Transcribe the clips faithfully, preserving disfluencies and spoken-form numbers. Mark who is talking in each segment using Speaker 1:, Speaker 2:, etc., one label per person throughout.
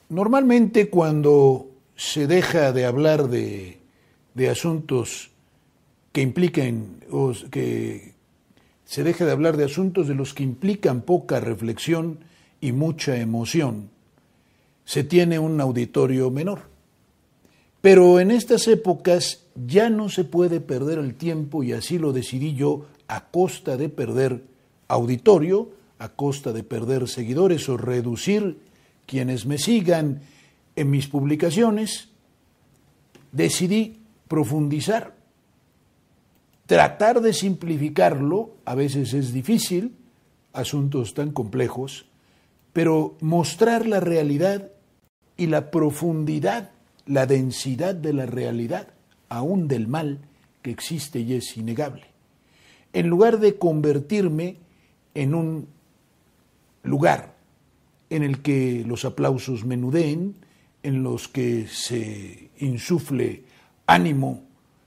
Speaker 1: Normalmente cuando se deja de hablar de, de asuntos que impliquen, o que se deja de hablar de asuntos de los que implican poca reflexión y mucha emoción, se tiene un auditorio menor. Pero en estas épocas ya no se puede perder el tiempo, y así lo decidí yo, a costa de perder auditorio, a costa de perder seguidores o reducir quienes me sigan en mis publicaciones. Decidí profundizar, tratar de simplificarlo. A veces es difícil, asuntos tan complejos, pero mostrar la realidad y la profundidad, la densidad de la realidad, aún del mal que existe y es innegable. En lugar de convertirme en un lugar en el que los aplausos menudeen, en los que se insufle ánimo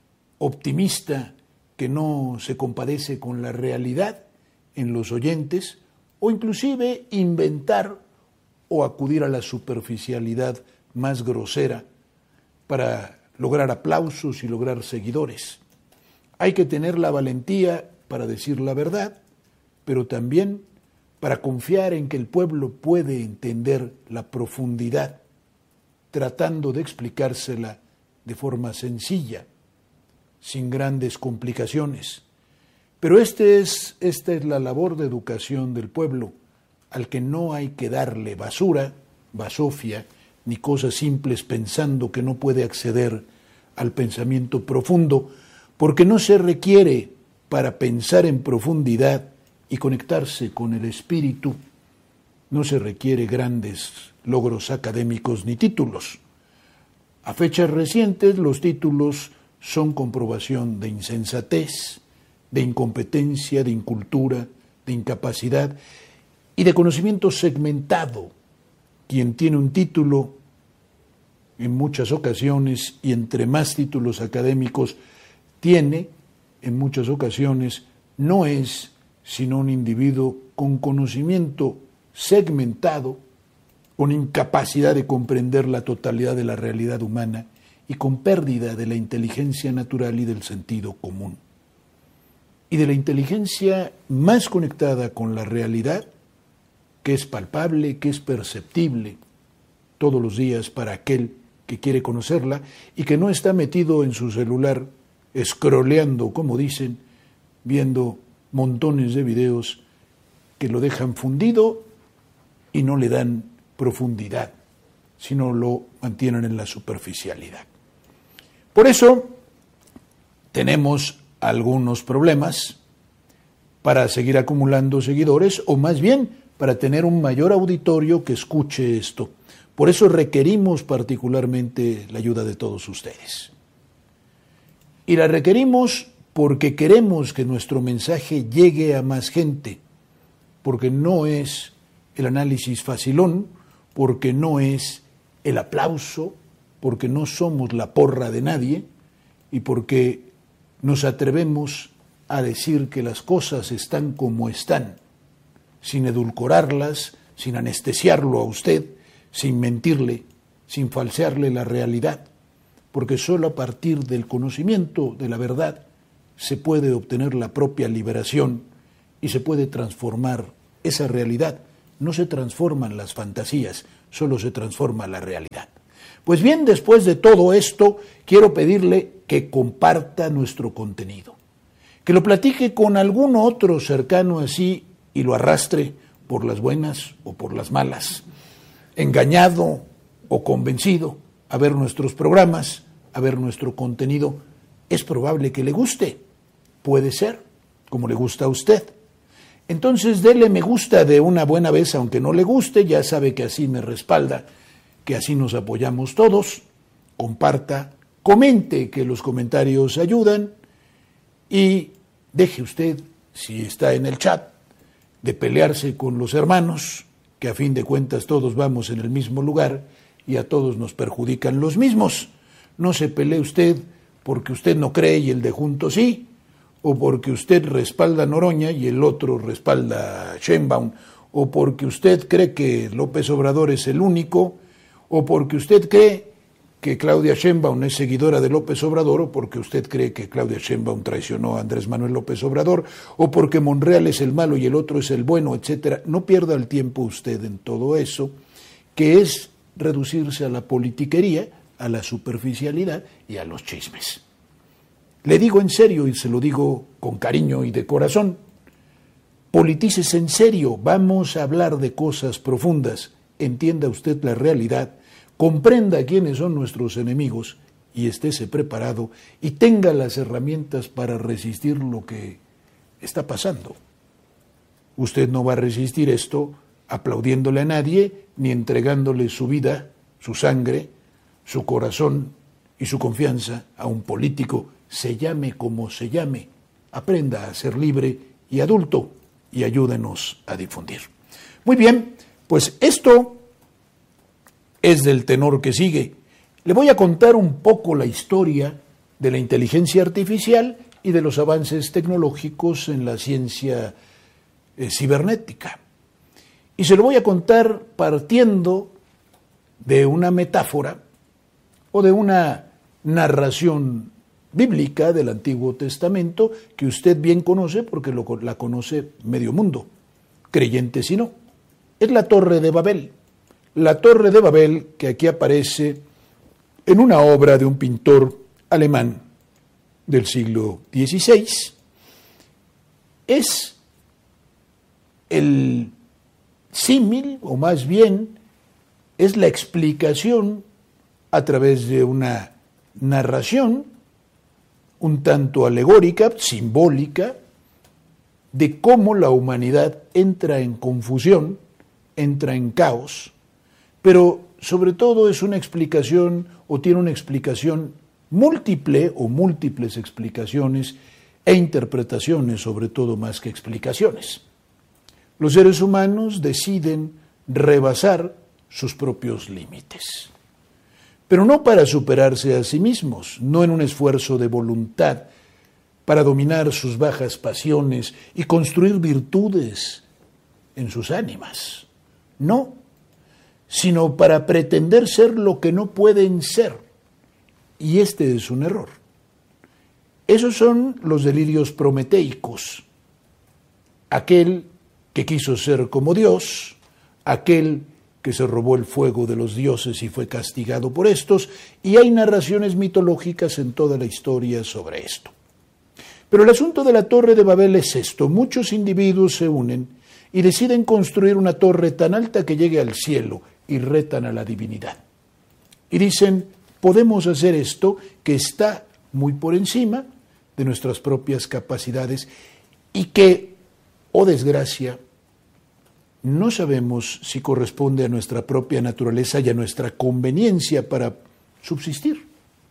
Speaker 1: optimista que no se compadece con la realidad en los oyentes, o inclusive inventar o acudir a la superficialidad más grosera para lograr aplausos y lograr seguidores. Hay que tener la valentía para decir la verdad, pero también para confiar en que el pueblo puede entender la profundidad, tratando de explicársela de forma sencilla, sin grandes complicaciones. Pero este es, esta es la labor de educación del pueblo, al que no hay que darle basura, basofia, ni cosas simples pensando que no puede acceder al pensamiento profundo, porque no se requiere para pensar en profundidad y conectarse con el espíritu, no se requiere grandes logros académicos ni títulos. A fechas recientes los títulos son comprobación de insensatez, de incompetencia, de incultura, de incapacidad y de conocimiento segmentado. Quien tiene un título en muchas ocasiones, y entre más títulos académicos tiene, en muchas ocasiones no es sino un individuo con conocimiento segmentado, con incapacidad de comprender la totalidad de la realidad humana y con pérdida de la inteligencia natural y del sentido común. Y de la inteligencia más conectada con la realidad, que es palpable, que es perceptible todos los días para aquel que quiere conocerla y que no está metido en su celular, scrolleando, como dicen, viendo montones de videos que lo dejan fundido y no le dan profundidad, sino lo mantienen en la superficialidad. Por eso tenemos algunos problemas para seguir acumulando seguidores, o más bien para tener un mayor auditorio que escuche esto. Por eso requerimos particularmente la ayuda de todos ustedes. Y la requerimos porque queremos que nuestro mensaje llegue a más gente, porque no es el análisis facilón, porque no es el aplauso, porque no somos la porra de nadie y porque nos atrevemos a decir que las cosas están como están, sin edulcorarlas, sin anestesiarlo a usted, sin mentirle, sin falsearle la realidad, porque solo a partir del conocimiento de la verdad se puede obtener la propia liberación y se puede transformar esa realidad. No se transforman las fantasías, solo se transforma la realidad. Pues bien, después de todo esto, quiero pedirle que comparta nuestro contenido, que lo platique con algún otro cercano así y lo arrastre por las buenas o por las malas, engañado o convencido a ver nuestros programas, a ver nuestro contenido. Es probable que le guste, puede ser, como le gusta a usted. Entonces dele me gusta de una buena vez, aunque no le guste, ya sabe que así me respalda, que así nos apoyamos todos. Comparta, comente, que los comentarios ayudan, y deje usted, si está en el chat, de pelearse con los hermanos, que a fin de cuentas todos vamos en el mismo lugar y a todos nos perjudican los mismos. No se pelee usted porque usted no cree y el de juntos sí, o porque usted respalda a Noroña y el otro respalda a Sheinbaum, o porque usted cree que López Obrador es el único, o porque usted cree que Claudia Sheinbaum es seguidora de López Obrador, o porque usted cree que Claudia Sheinbaum traicionó a Andrés Manuel López Obrador, o porque Monreal es el malo y el otro es el bueno, etcétera. No pierda el tiempo usted en todo eso, que es reducirse a la politiquería, a la superficialidad y a los chismes. Le digo en serio, y se lo digo con cariño y de corazón, politícese en serio, vamos a hablar de cosas profundas, entienda usted la realidad, comprenda quiénes son nuestros enemigos y estése preparado y tenga las herramientas para resistir lo que está pasando. Usted no va a resistir esto aplaudiéndole a nadie ni entregándole su vida, su sangre, su corazón y su confianza a un político, se llame como se llame. Aprenda a ser libre y adulto y ayúdenos a difundir. Muy bien, pues esto es del tenor que sigue. Le voy a contar un poco la historia de la inteligencia artificial y de los avances tecnológicos en la ciencia eh, cibernética. Y se lo voy a contar partiendo de una metáfora o de una narración bíblica del Antiguo Testamento que usted bien conoce porque lo, la conoce medio mundo, creyente si no. Es la Torre de Babel. La Torre de Babel, que aquí aparece en una obra de un pintor alemán del siglo dieciséis, es el símil, o más bien, es la explicación a través de una narración un tanto alegórica, simbólica, de cómo la humanidad entra en confusión, entra en caos, pero sobre todo es una explicación o tiene una explicación múltiple o múltiples explicaciones e interpretaciones, sobre todo más que explicaciones. Los seres humanos deciden rebasar sus propios límites, pero no para superarse a sí mismos, no en un esfuerzo de voluntad para dominar sus bajas pasiones y construir virtudes en sus ánimas, no, sino para pretender ser lo que no pueden ser, y este es un error. Esos son los delirios prometeicos, aquel que quiso ser como Dios, aquel que se robó el fuego de los dioses y fue castigado por estos, y hay narraciones mitológicas en toda la historia sobre esto. Pero el asunto de la Torre de Babel es esto: muchos individuos se unen y deciden construir una torre tan alta que llegue al cielo y retan a la divinidad. Y dicen, podemos hacer esto que está muy por encima de nuestras propias capacidades y que, oh desgracia, no sabemos si corresponde a nuestra propia naturaleza y a nuestra conveniencia para subsistir.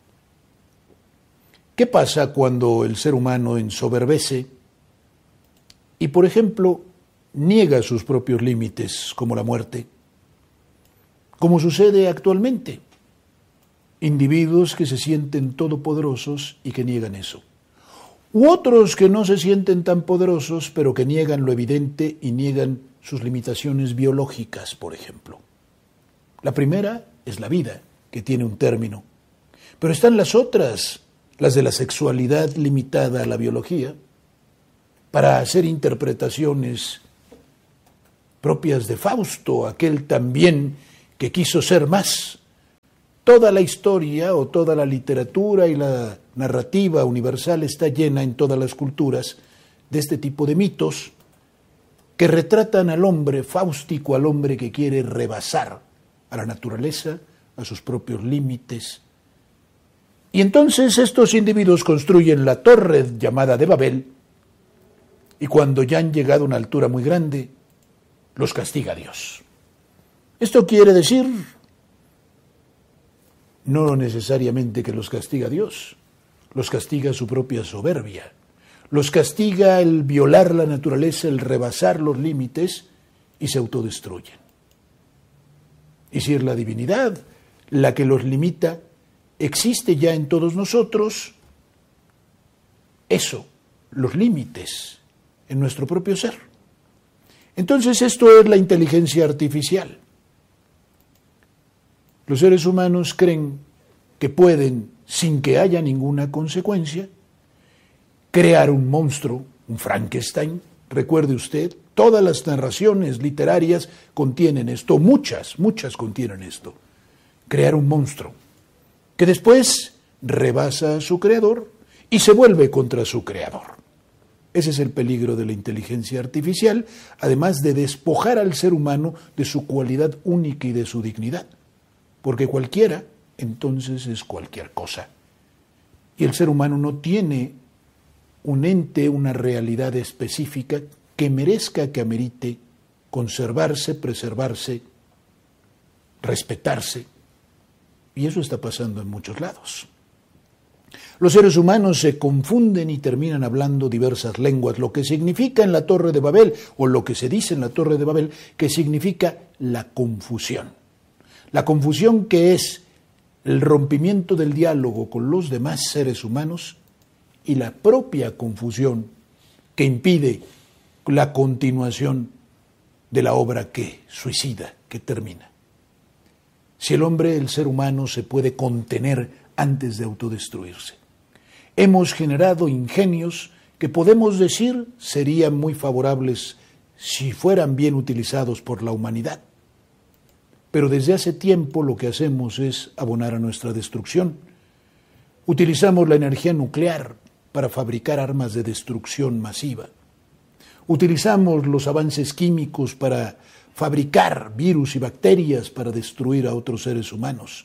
Speaker 1: ¿Qué pasa cuando el ser humano ensoberbece y, por ejemplo, niega sus propios límites, como la muerte? Como sucede actualmente. Individuos que se sienten todopoderosos y que niegan eso. U otros que no se sienten tan poderosos, pero que niegan lo evidente y niegan sus limitaciones biológicas, por ejemplo. La primera es la vida, que tiene un término. Pero están las otras, las de la sexualidad limitada a la biología, para hacer interpretaciones propias de Fausto, aquel también que quiso ser más. Toda la historia o toda la literatura y la narrativa universal está llena en todas las culturas de este tipo de mitos que retratan al hombre fáustico, al hombre que quiere rebasar a la naturaleza, a sus propios límites. Y entonces estos individuos construyen la torre llamada de Babel, y cuando ya han llegado a una altura muy grande, los castiga Dios. Esto quiere decir no necesariamente que los castiga Dios, los castiga su propia soberbia, los castiga el violar la naturaleza, el rebasar los límites, y se autodestruyen. Y si es la divinidad la que los limita, existe ya en todos nosotros eso, los límites en nuestro propio ser. Entonces esto es la inteligencia artificial. Los seres humanos creen que pueden, sin que haya ninguna consecuencia, crear un monstruo, un Frankenstein. Recuerde usted, todas las narraciones literarias contienen esto, muchas, muchas contienen esto. Crear un monstruo, que después rebasa a su creador y se vuelve contra su creador. Ese es el peligro de la inteligencia artificial, además de despojar al ser humano de su cualidad única y de su dignidad. Porque cualquiera, entonces, es cualquier cosa. Y el ser humano no tiene un ente, una realidad específica que merezca, que amerite conservarse, preservarse, respetarse. Y eso está pasando en muchos lados. Los seres humanos se confunden y terminan hablando diversas lenguas, lo que significa en la Torre de Babel, o lo que se dice en la Torre de Babel, que significa la confusión. La confusión que es el rompimiento del diálogo con los demás seres humanos y la propia confusión que impide la continuación de la obra que suicida, que termina. Si el hombre, el ser humano, se puede contener antes de autodestruirse. Hemos generado ingenios que podemos decir serían muy favorables si fueran bien utilizados por la humanidad. Pero desde hace tiempo lo que hacemos es abonar a nuestra destrucción. Utilizamos la energía nuclear para fabricar armas de destrucción masiva. Utilizamos los avances químicos para fabricar virus y bacterias para destruir a otros seres humanos.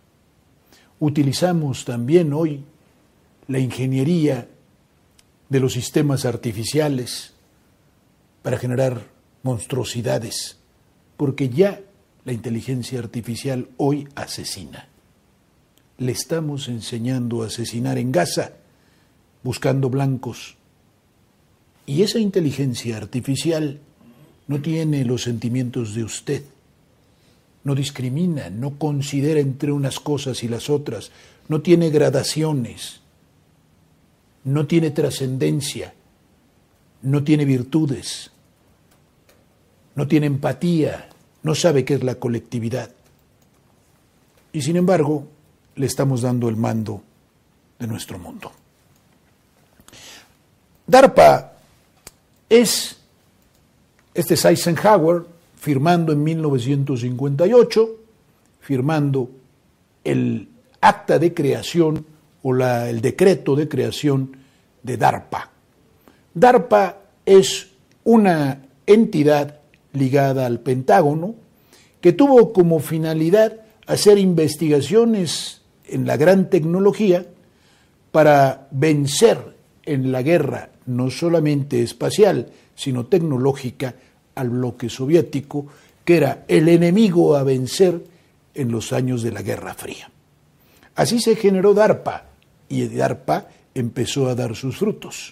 Speaker 1: Utilizamos también hoy la ingeniería de los sistemas artificiales para generar monstruosidades, porque ya la inteligencia artificial hoy asesina. Le estamos enseñando a asesinar en Gaza, buscando blancos. Y esa inteligencia artificial no tiene los sentimientos de usted, no discrimina, no considera entre unas cosas y las otras, no tiene gradaciones, no tiene trascendencia, no tiene virtudes, no tiene empatía, no sabe qué es la colectividad. Y sin embargo, le estamos dando el mando de nuestro mundo. DARPA es, este es Eisenhower, firmando en mil novecientos cincuenta y ocho, firmando el acta de creación o la, el decreto de creación de DARPA. DARPA es una entidad ligada al Pentágono que tuvo como finalidad hacer investigaciones en la gran tecnología para vencer en la guerra no solamente espacial, sino tecnológica al bloque soviético, que era el enemigo a vencer en los años de la Guerra Fría. Así se generó DARPA, y DARPA empezó a dar sus frutos.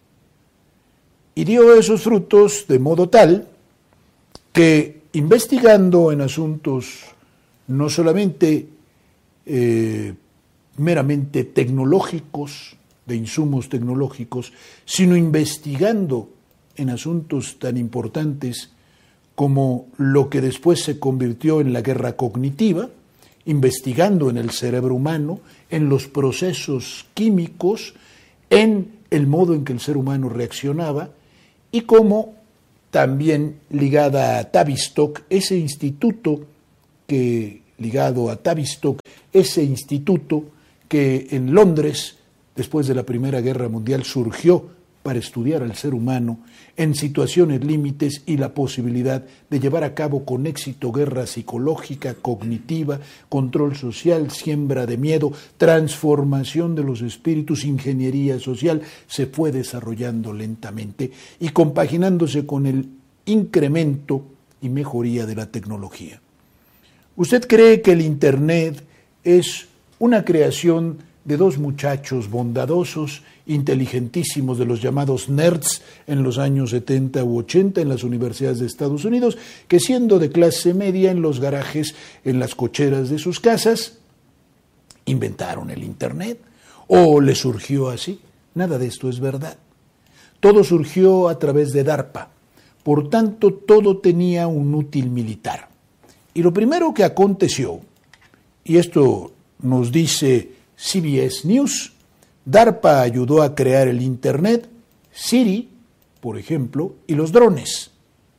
Speaker 1: Y dio esos frutos de modo tal que, investigando en asuntos no solamente eh, meramente tecnológicos, de insumos tecnológicos, sino investigando en asuntos tan importantes como lo que después se convirtió en la guerra cognitiva, investigando en el cerebro humano, en los procesos químicos, en el modo en que el ser humano reaccionaba, y como también ligada a Tavistock, ese instituto que, ligado a Tavistock, ese instituto que en Londres, después de la Primera Guerra Mundial, surgió para estudiar al ser humano en situaciones límites y la posibilidad de llevar a cabo con éxito guerra psicológica, cognitiva, control social, siembra de miedo, transformación de los espíritus, ingeniería social, se fue desarrollando lentamente y compaginándose con el incremento y mejoría de la tecnología. ¿Usted cree que el Internet es una creación de dos muchachos bondadosos, inteligentísimos, de los llamados nerds en los años setenta u ochenta en las universidades de Estados Unidos, que siendo de clase media en los garajes, en las cocheras de sus casas, inventaron el Internet? ¿O le surgió así? Nada de esto es verdad. Todo surgió a través de DARPA. Por tanto, todo tenía un útil militar. Y lo primero que aconteció, y esto nos dice C B S News, DARPA ayudó a crear el Internet, Siri, por ejemplo, y los drones.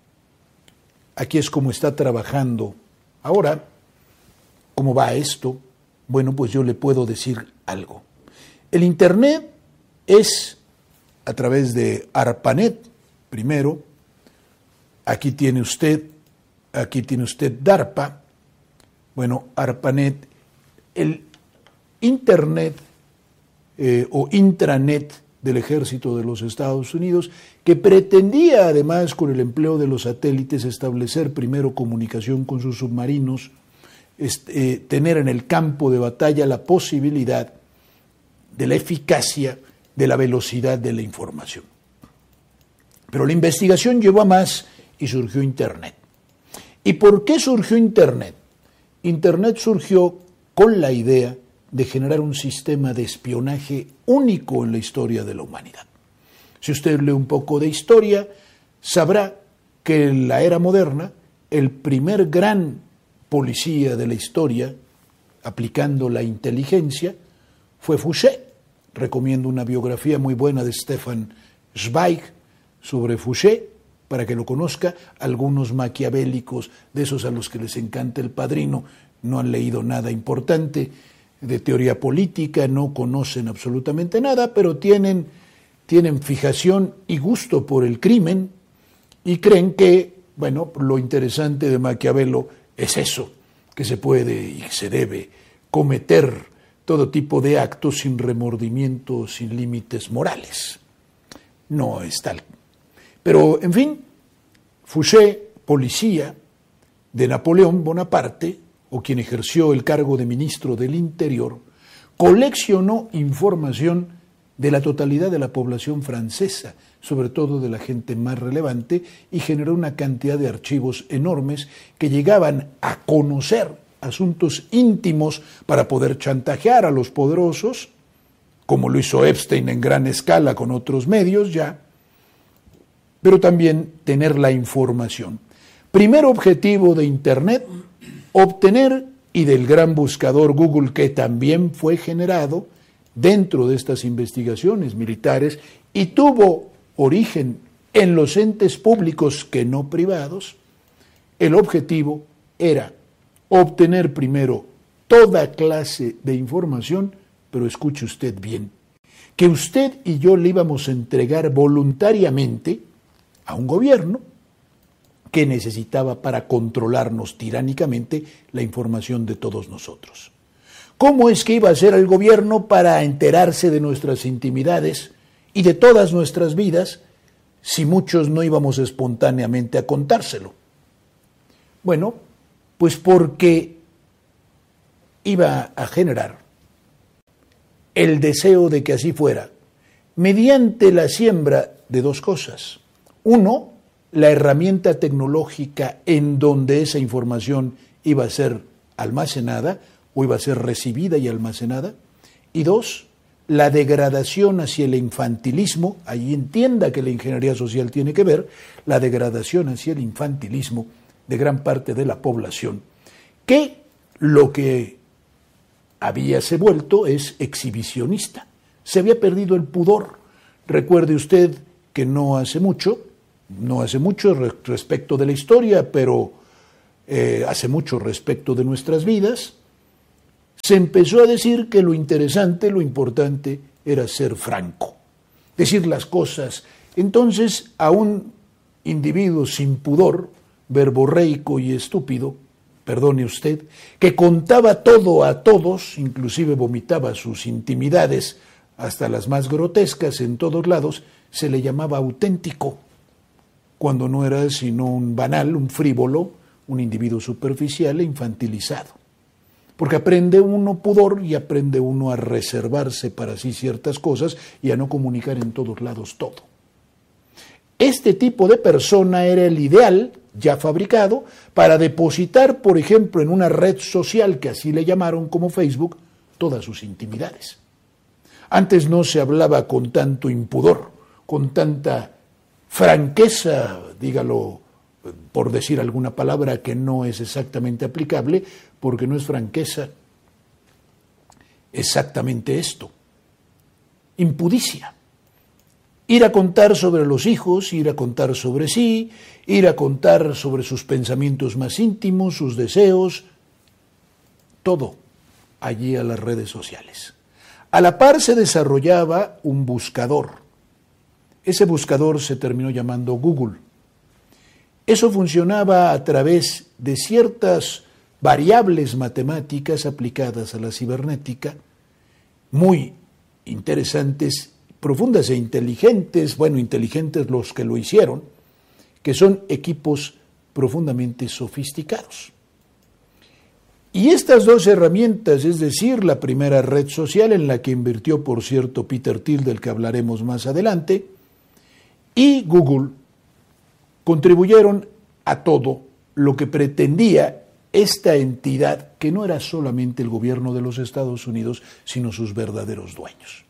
Speaker 1: Aquí es como está trabajando ahora. ¿Cómo va esto? Bueno, pues yo le puedo decir algo. El Internet es a través de ARPANET, primero. Aquí tiene usted, aquí tiene usted DARPA. Bueno, ARPANET, el Internet eh, o intranet del Ejército de los Estados Unidos, que pretendía además con el empleo de los satélites establecer primero comunicación con sus submarinos, este, eh, tener en el campo de batalla la posibilidad de la eficacia, de la velocidad de la información. Pero la investigación llevó a más y surgió Internet. ¿Y por qué surgió Internet? Internet surgió con la idea de generar un sistema de espionaje único en la historia de la humanidad. Si usted lee un poco de historia, sabrá que en la era moderna, el primer gran policía de la historia, aplicando la inteligencia, fue Fouché. Recomiendo una biografía muy buena de Stefan Zweig sobre Fouché, para que lo conozca. Algunos maquiavélicos, de esos a los que les encanta El Padrino, no han leído nada importante de teoría política, no conocen absolutamente nada, pero tienen, tienen fijación y gusto por el crimen y creen que, bueno, lo interesante de Maquiavelo es eso, que se puede y se debe cometer todo tipo de actos sin remordimiento, sin límites morales. No es tal. Pero, en fin, Fouché, policía de Napoleón Bonaparte, o quien ejerció el cargo de ministro del Interior, coleccionó información de la totalidad de la población francesa, sobre todo de la gente más relevante, y generó una cantidad de archivos enormes que llegaban a conocer asuntos íntimos para poder chantajear a los poderosos, como lo hizo Epstein en gran escala con otros medios ya, pero también tener la información. Primer objetivo de Internet, obtener, y del gran buscador Google, que también fue generado dentro de estas investigaciones militares y tuvo origen en los entes públicos que no privados, el objetivo era obtener primero toda clase de información, pero escuche usted bien, que usted y yo le íbamos a entregar voluntariamente a un gobierno que necesitaba para controlarnos tiránicamente la información de todos nosotros. ¿Cómo es que iba a ser el gobierno para enterarse de nuestras intimidades y de todas nuestras vidas si muchos no íbamos espontáneamente a contárselo? Bueno, pues porque iba a generar el deseo de que así fuera, mediante la siembra de dos cosas. Uno, la herramienta tecnológica en donde esa información iba a ser almacenada o iba a ser recibida y almacenada. Y dos, la degradación hacia el infantilismo, ahí entienda que la ingeniería social tiene que ver, la degradación hacia el infantilismo de gran parte de la población, que lo que habíase vuelto es exhibicionista. Se había perdido el pudor. Recuerde usted que no hace mucho, no hace mucho respecto de la historia, pero eh, hace mucho respecto de nuestras vidas, se empezó a decir que lo interesante, lo importante era ser franco, decir las cosas. Entonces, a un individuo sin pudor, verborreico y estúpido, perdone usted, que contaba todo a todos, inclusive vomitaba sus intimidades hasta las más grotescas en todos lados, se le llamaba auténtico, cuando no era sino un banal, un frívolo, un individuo superficial e infantilizado. Porque aprende uno pudor y aprende uno a reservarse para sí ciertas cosas y a no comunicar en todos lados todo. Este tipo de persona era el ideal, ya fabricado, para depositar, por ejemplo, en una red social, que así le llamaron como Facebook, todas sus intimidades. Antes no se hablaba con tanto impudor, con tanta franqueza, dígalo por decir alguna palabra que no es exactamente aplicable, porque no es franqueza, exactamente esto: impudicia. Ir a contar sobre los hijos, ir a contar sobre sí, ir a contar sobre sus pensamientos más íntimos, sus deseos, todo allí a las redes sociales. A la par se desarrollaba un buscador. Ese buscador se terminó llamando Google. Eso funcionaba a través de ciertas variables matemáticas aplicadas a la cibernética, muy interesantes, profundas e inteligentes, bueno, inteligentes los que lo hicieron, que son equipos profundamente sofisticados. Y estas dos herramientas, es decir, la primera red social en la que invirtió, por cierto, Peter Thiel, del que hablaremos más adelante, y Google, contribuyeron a todo lo que pretendía esta entidad, que no era solamente el gobierno de los Estados Unidos, sino sus verdaderos dueños.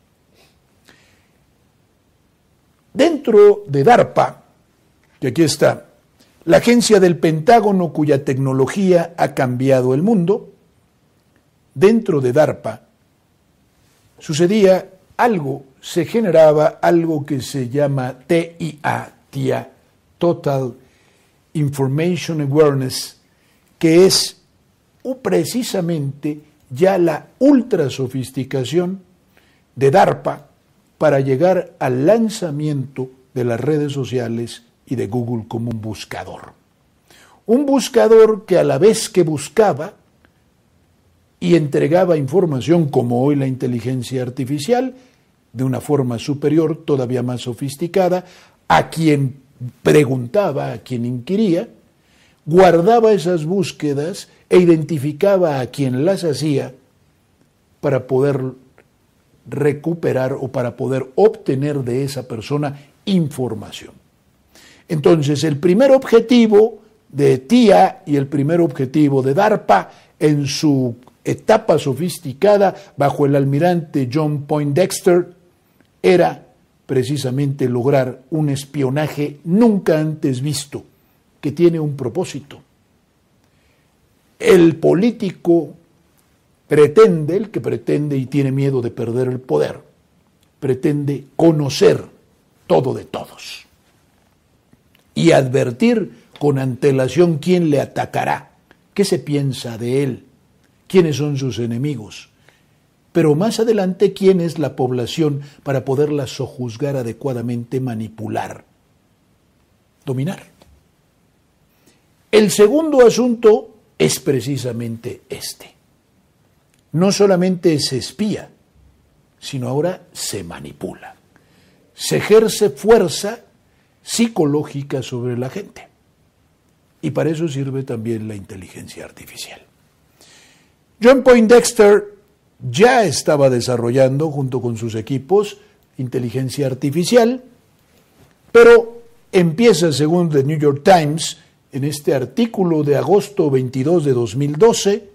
Speaker 1: Dentro de DARPA, que aquí está, la agencia del Pentágono cuya tecnología ha cambiado el mundo, dentro de DARPA sucedía algo, se generaba algo que se llama T I A, T I A, Total Information Awareness, que es precisamente ya la ultra sofisticación de DARPA para llegar al lanzamiento de las redes sociales y de Google como un buscador. Un buscador que a la vez que buscaba y entregaba información, como hoy la inteligencia artificial, de una forma superior, todavía más sofisticada, a quien preguntaba, a quien inquiría, guardaba esas búsquedas e identificaba a quien las hacía para poder recuperar o para poder obtener de esa persona información. Entonces, el primer objetivo de T I A y el primer objetivo de DARPA en su etapa sofisticada bajo el almirante John Poindexter era precisamente lograr un espionaje nunca antes visto, que tiene un propósito. El político pretende, el que pretende y tiene miedo de perder el poder, pretende conocer todo de todos y advertir con antelación quién le atacará, qué se piensa de él, quiénes son sus enemigos, pero más adelante quién es la población para poderla sojuzgar adecuadamente, manipular, dominar. El segundo asunto es precisamente este. No solamente se espía, sino ahora se manipula. Se ejerce fuerza psicológica sobre la gente. Y para eso sirve también la inteligencia artificial. John Poindexter ya estaba desarrollando, junto con sus equipos, inteligencia artificial, pero empieza, según The New York Times, en este artículo de agosto veintidós de dos mil doce,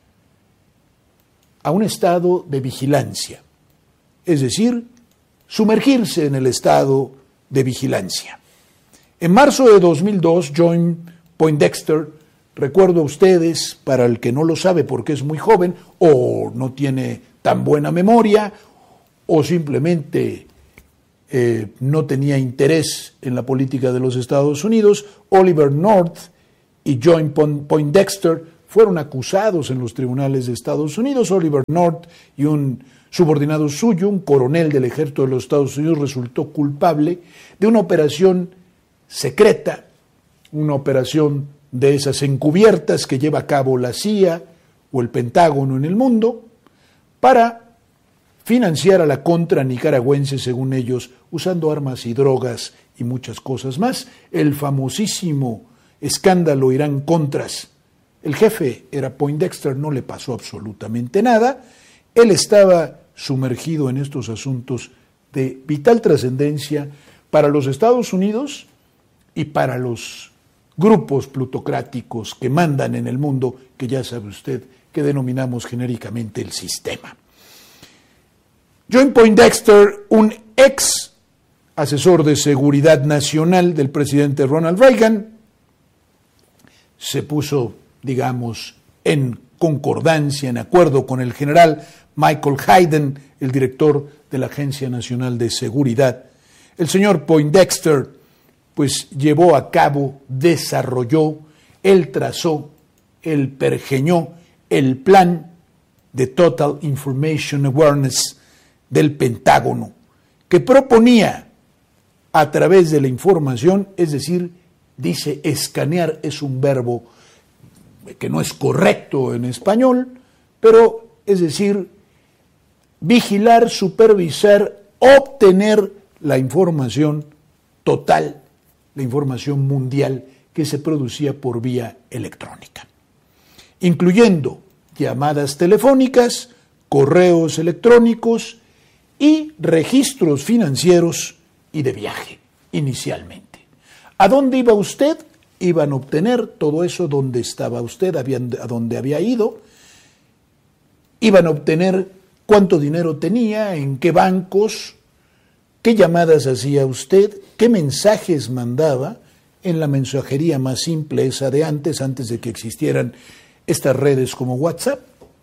Speaker 1: a un estado de vigilancia, es decir, sumergirse en el estado de vigilancia. En marzo de dos mil dos, John Poindexter, recuerdo a ustedes, para el que no lo sabe porque es muy joven, o no tiene tan buena memoria, o simplemente eh, no tenía interés en la política de los Estados Unidos, Oliver North y John Poindexter fueron acusados en los tribunales de Estados Unidos. Oliver North y un subordinado suyo, un coronel del ejército de los Estados Unidos, resultó culpable de una operación secreta, una operación de esas encubiertas que lleva a cabo la C I A o el Pentágono en el mundo, para financiar a la contra nicaragüense, según ellos, usando armas y drogas y muchas cosas más. El famosísimo escándalo Irán-Contras. El jefe era Poindexter, no le pasó absolutamente nada. Él estaba sumergido en estos asuntos de vital trascendencia para los Estados Unidos y para los grupos plutocráticos que mandan en el mundo, que ya sabe usted que denominamos genéricamente el sistema. John Poindexter, un ex asesor de seguridad nacional del presidente Ronald Reagan, se puso, digamos, en concordancia, en acuerdo con el general Michael Hayden, el director de la Agencia Nacional de Seguridad, el señor Poindexter pues llevó a cabo, desarrolló, él trazó, él pergeñó el plan de Total Information Awareness del Pentágono, que proponía a través de la información, es decir, dice escanear es un verbo que no es correcto en español, pero es decir, vigilar, supervisar, obtener la información total, la información mundial que se producía por vía electrónica, incluyendo llamadas telefónicas, correos electrónicos y registros financieros y de viaje, inicialmente. ¿A dónde iba usted? Iban a obtener todo eso donde estaba usted, habían, a dónde había ido. Iban a obtener cuánto dinero tenía, en qué bancos, qué llamadas hacía usted, qué mensajes mandaba en la mensajería más simple, esa de antes, antes de que existieran estas redes como WhatsApp.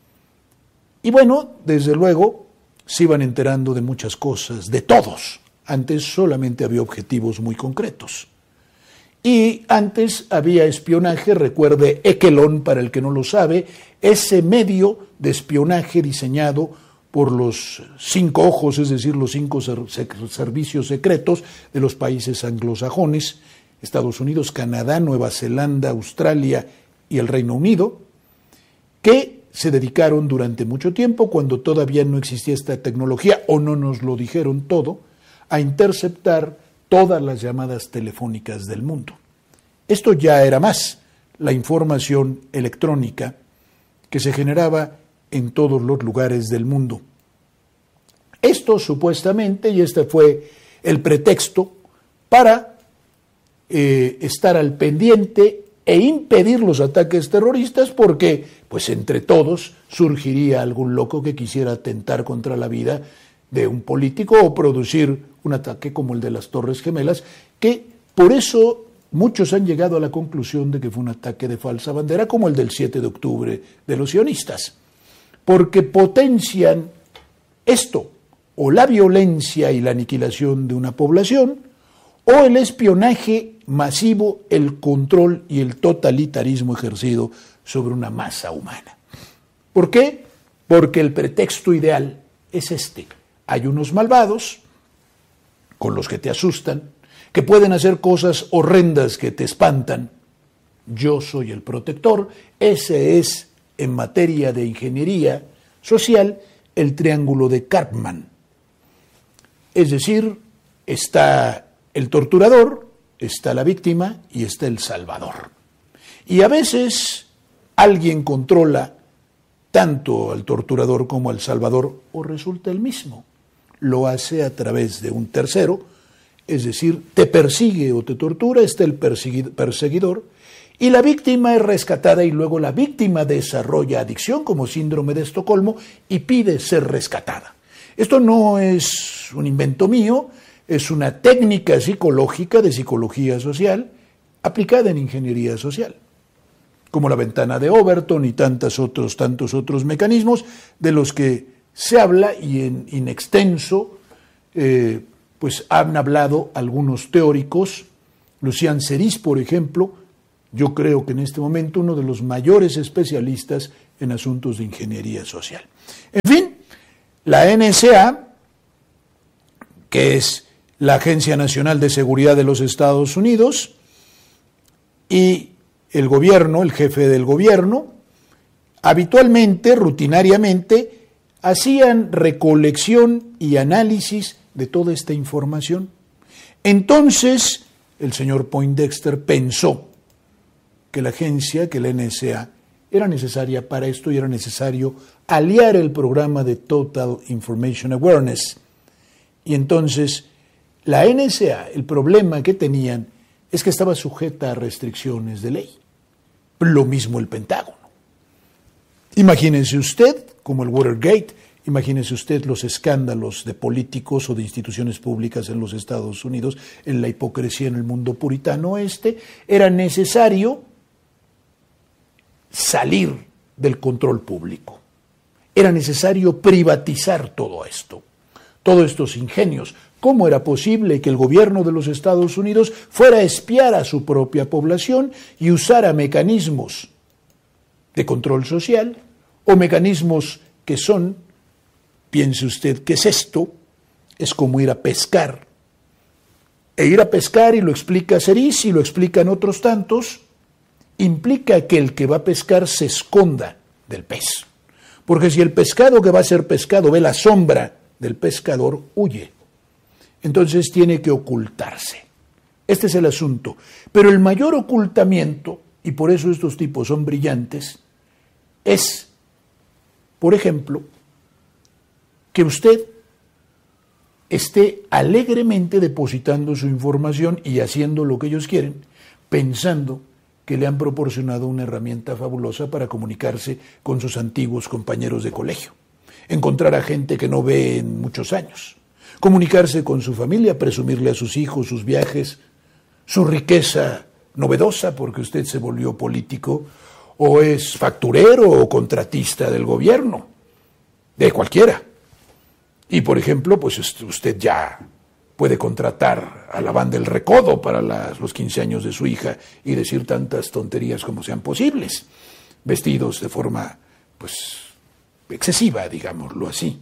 Speaker 1: Y bueno, desde luego, se iban enterando de muchas cosas, de todos. Antes solamente había objetivos muy concretos. Y antes había espionaje, recuerde Ekelon, para el que no lo sabe, ese medio de espionaje diseñado por los cinco ojos, es decir, los cinco ser- servicios secretos de los países anglosajones, Estados Unidos, Canadá, Nueva Zelanda, Australia y el Reino Unido, que se dedicaron durante mucho tiempo, cuando todavía no existía esta tecnología o no nos lo dijeron todo, a interceptar todas las llamadas telefónicas del mundo. Esto ya era más, la información electrónica que se generaba en todos los lugares del mundo. Esto supuestamente, y este fue el pretexto para eh, estar al pendiente e impedir los ataques terroristas, porque pues entre todos surgiría algún loco que quisiera atentar contra la vida de un político o producir un ataque como el de las Torres Gemelas, que por eso muchos han llegado a la conclusión de que fue un ataque de falsa bandera, como el del siete de octubre de los sionistas, porque potencian esto, o la violencia y la aniquilación de una población, o el espionaje masivo, el control y el totalitarismo ejercido sobre una masa humana. ¿Por qué? Porque el pretexto ideal es este. Hay unos malvados con los que te asustan, que pueden hacer cosas horrendas que te espantan. Yo soy el protector. Ese es, en materia de ingeniería social, el triángulo de Karpman. Es decir, está el torturador, está la víctima y está el salvador. Y a veces alguien controla tanto al torturador como al salvador, o resulta el mismo. Lo hace a través de un tercero, es decir, te persigue o te tortura, está el perseguidor, y la víctima es rescatada, y luego la víctima desarrolla adicción como síndrome de Estocolmo y pide ser rescatada. Esto no es un invento mío, es una técnica psicológica de psicología social aplicada en ingeniería social, como la ventana de Overton y tantos otros, tantos otros mecanismos de los que se habla y en, en extenso eh, pues han hablado algunos teóricos. Lucian Ceris, por ejemplo, yo creo que en este momento uno de los mayores especialistas en asuntos de ingeniería social. En fin, la N S A, que es la Agencia Nacional de Seguridad de los Estados Unidos, y el gobierno, el jefe del gobierno, habitualmente, rutinariamente, hacían recolección y análisis de toda esta información. Entonces, el señor Poindexter pensó que la agencia, que la N S A, era necesaria para esto y era necesario aliar el programa de Total Information Awareness. Y entonces, la N S A, el problema que tenían es que estaba sujeta a restricciones de ley. Lo mismo el Pentágono. Imagínense usted, como el Watergate, imagínense usted los escándalos de políticos o de instituciones públicas en los Estados Unidos, en la hipocresía en el mundo puritano este. Era necesario salir del control público. Era necesario privatizar todo esto, todos estos ingenios. ¿Cómo era posible que el gobierno de los Estados Unidos fuera a espiar a su propia población y usara mecanismos de control social o mecanismos que son, piense usted, ¿qué es esto? Es como ir a pescar. E ir a pescar, y lo explica Cerise y lo explican otros tantos, implica que el que va a pescar se esconda del pez. Porque si el pescado que va a ser pescado ve la sombra del pescador, huye. Entonces tiene que ocultarse. Este es el asunto. Pero el mayor ocultamiento, y por eso estos tipos son brillantes, es, por ejemplo, que usted esté alegremente depositando su información y haciendo lo que ellos quieren, pensando que le han proporcionado una herramienta fabulosa para comunicarse con sus antiguos compañeros de colegio, encontrar a gente que no ve en muchos años, comunicarse con su familia, presumirle a sus hijos sus viajes, su riqueza novedosa porque usted se volvió político o es facturero o contratista del gobierno, de cualquiera. Y por ejemplo, pues usted ya puede contratar a la banda El Recodo para las, los quince años de su hija y decir tantas tonterías como sean posibles, vestidos de forma pues excesiva, digámoslo así,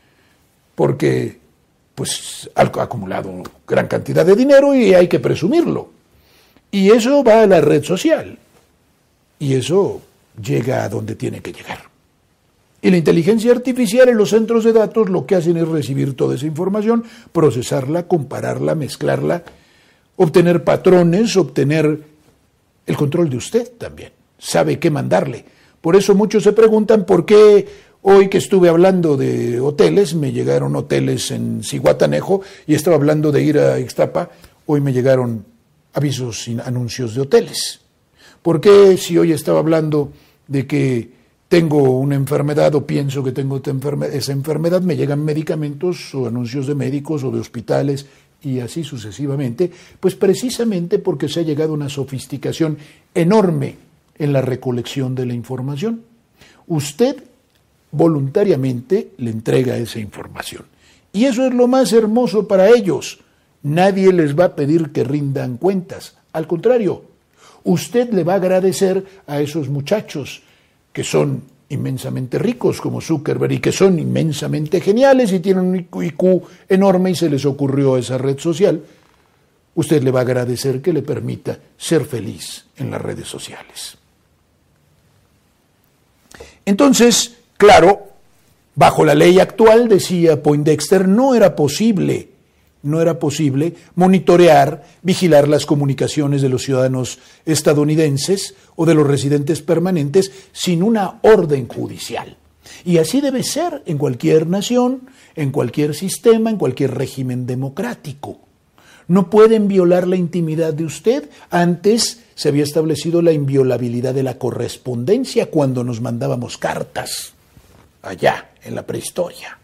Speaker 1: porque pues ha acumulado gran cantidad de dinero y hay que presumirlo. Y eso va a la red social. Y eso llega a donde tiene que llegar. Y la inteligencia artificial en los centros de datos lo que hacen es recibir toda esa información, procesarla, compararla, mezclarla, obtener patrones, obtener el control de usted también. Sabe qué mandarle. Por eso muchos se preguntan por qué hoy que estuve hablando de hoteles, me llegaron hoteles en Zihuatanejo y estaba hablando de ir a Ixtapa, hoy me llegaron avisos y anuncios de hoteles. ¿Por qué si hoy estaba hablando de que tengo una enfermedad o pienso que tengo esa enfermedad, me llegan medicamentos o anuncios de médicos o de hospitales y así sucesivamente? Pues precisamente porque se ha llegado a una sofisticación enorme en la recolección de la información. Usted voluntariamente le entrega esa información. Y eso es lo más hermoso para ellos. Nadie les va a pedir que rindan cuentas. Al contrario, usted le va a agradecer a esos muchachos que son inmensamente ricos como Zuckerberg y que son inmensamente geniales y tienen un I Q enorme y se les ocurrió esa red social. Usted le va a agradecer que le permita ser feliz en las redes sociales. Entonces, claro, bajo la ley actual, decía Poindexter, no era posible, no era posible monitorear, vigilar las comunicaciones de los ciudadanos estadounidenses o de los residentes permanentes sin una orden judicial. Y así debe ser en cualquier nación, en cualquier sistema, en cualquier régimen democrático. No pueden violar la intimidad de usted. Antes se había establecido la inviolabilidad de la correspondencia cuando nos mandábamos cartas allá en la prehistoria.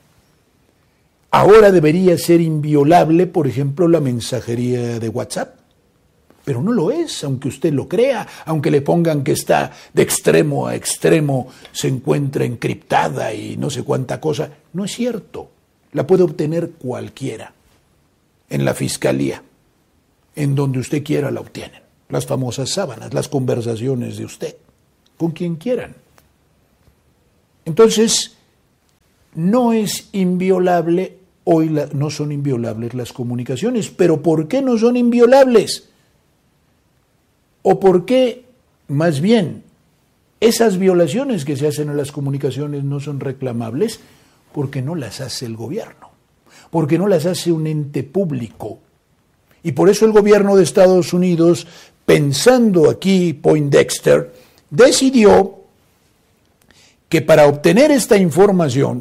Speaker 1: Ahora debería ser inviolable, por ejemplo, la mensajería de WhatsApp, pero no lo es, aunque usted lo crea, aunque le pongan que está de extremo a extremo, se encuentra encriptada y no sé cuánta cosa. No es cierto, la puede obtener cualquiera, en la fiscalía, en donde usted quiera la obtienen, las famosas sábanas, las conversaciones de usted, con quien quieran. Entonces, no es inviolable, hoy la, no son inviolables las comunicaciones, pero ¿por qué no son inviolables? ¿O por qué, más bien, esas violaciones que se hacen a las comunicaciones no son reclamables? Porque no las hace el gobierno, porque no las hace un ente público. Y por eso el gobierno de Estados Unidos, pensando aquí Poindexter, decidió que para obtener esta información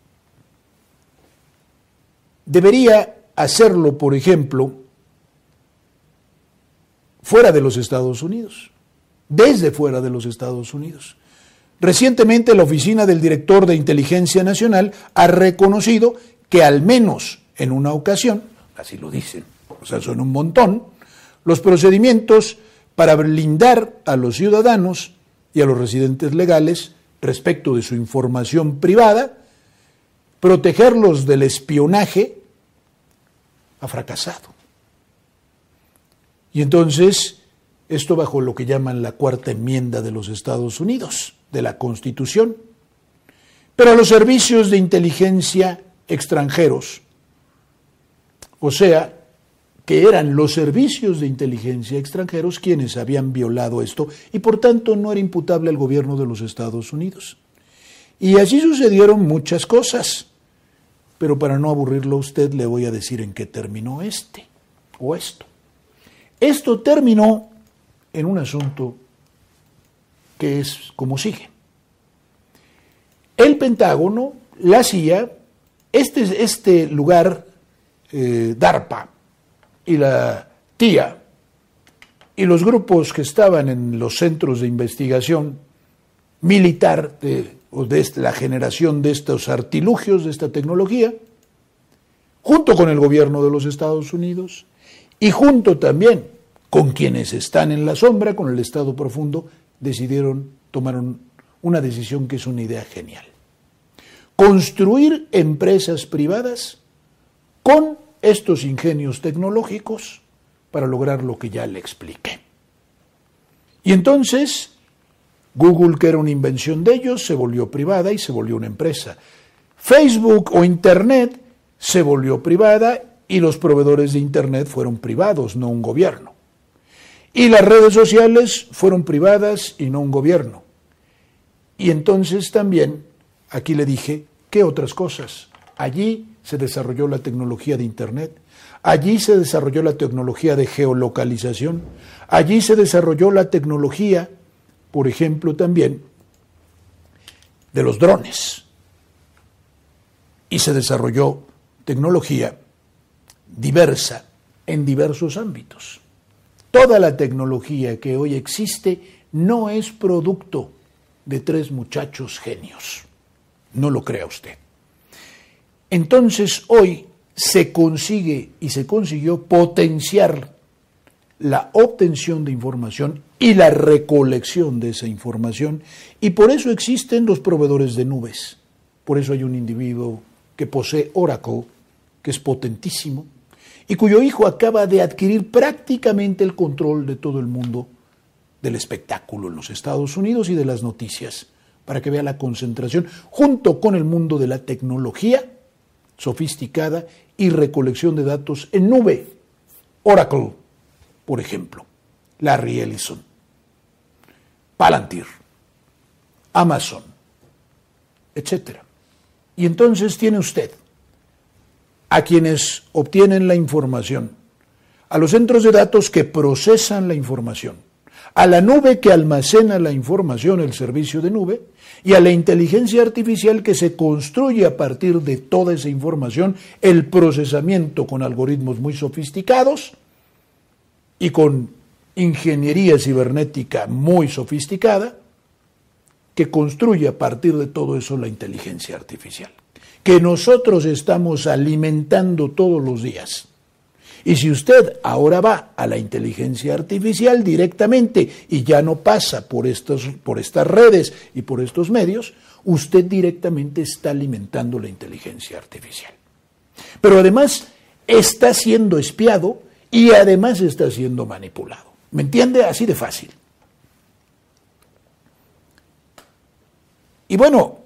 Speaker 1: debería hacerlo, por ejemplo, fuera de los Estados Unidos, desde fuera de los Estados Unidos. Recientemente la Oficina del Director de Inteligencia Nacional ha reconocido que al menos en una ocasión, así lo dicen, o sea, son un montón, los procedimientos para blindar a los ciudadanos y a los residentes legales respecto de su información privada, protegerlos del espionaje, ha fracasado. Y entonces, esto bajo lo que llaman la cuarta enmienda de los Estados Unidos, de la Constitución. Pero a los servicios de inteligencia extranjeros, o sea, que eran los servicios de inteligencia extranjeros quienes habían violado esto y por tanto no era imputable al gobierno de los Estados Unidos. Y así sucedieron muchas cosas, pero para no aburrirlo a usted le voy a decir en qué terminó este o esto. Esto terminó en un asunto que es como sigue. El Pentágono, la C I A, este, este lugar, eh, DARPA, y la T I A, y los grupos que estaban en los centros de investigación militar de, o de este, la generación de estos artilugios, de esta tecnología, junto con el gobierno de los Estados Unidos y junto también con quienes están en la sombra, con el Estado profundo, decidieron, tomaron una decisión que es una idea genial. Construir empresas privadas con estos ingenios tecnológicos para lograr lo que ya le expliqué. Y entonces, Google, que era una invención de ellos, se volvió privada y se volvió una empresa. Facebook o Internet se volvió privada y los proveedores de Internet fueron privados, no un gobierno. Y las redes sociales fueron privadas y no un gobierno. Y entonces también, aquí le dije, ¿qué otras cosas? Allí se desarrolló la tecnología de Internet, allí se desarrolló la tecnología de geolocalización, allí se desarrolló la tecnología, por ejemplo, también de los drones. Y se desarrolló tecnología diversa en diversos ámbitos. Toda la tecnología que hoy existe no es producto de tres muchachos genios. No lo crea usted. Entonces hoy se consigue y se consiguió potenciar la obtención de información y la recolección de esa información y por eso existen los proveedores de nubes. Por eso hay un individuo que posee Oracle, que es potentísimo, y cuyo hijo acaba de adquirir prácticamente el control de todo el mundo del espectáculo en los Estados Unidos y de las noticias, para que vea la concentración, junto con el mundo de la tecnología sofisticada y recolección de datos en nube. Oracle, por ejemplo, Larry Ellison, Palantir, Amazon, etcétera. Y entonces tiene usted a quienes obtienen la información, a los centros de datos que procesan la información, a la nube que almacena la información, el servicio de nube, y a la inteligencia artificial que se construye a partir de toda esa información, el procesamiento con algoritmos muy sofisticados y con ingeniería cibernética muy sofisticada, que construye a partir de todo eso la inteligencia artificial, que nosotros estamos alimentando todos los días. Y si usted ahora va a la inteligencia artificial directamente y ya no pasa por, estos, por estas redes y por estos medios, usted directamente está alimentando la inteligencia artificial. Pero además está siendo espiado y además está siendo manipulado. ¿Me entiende? Así de fácil. Y bueno,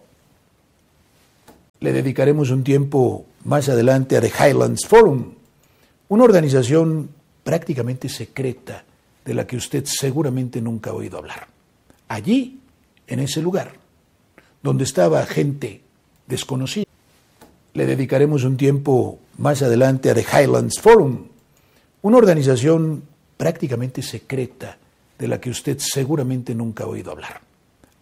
Speaker 1: le dedicaremos un tiempo más adelante a The Highlands Forum, una organización prácticamente secreta de la que usted seguramente nunca ha oído hablar. Allí, en ese lugar, donde estaba gente desconocida, le dedicaremos un tiempo más adelante a The Highlands Forum, una organización prácticamente secreta de la que usted seguramente nunca ha oído hablar.